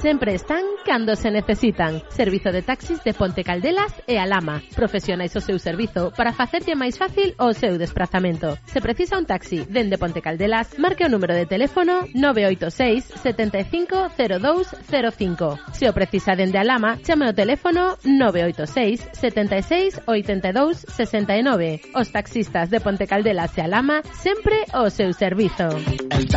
sempre están cando se necesitan. Servizo de taxis de Ponte Caldelas e Alhama. Profesionais o seu servizo para facerlle máis fácil o seu desprazamento. Se precisa un taxi dende Ponte Caldelas, marque o número de teléfono 986 75 0205. Se o precisa dende Alhama, chame o teléfono 986 76 82 69. Os taxistas de Ponte Caldelas e Alhama sempre o seu servizo.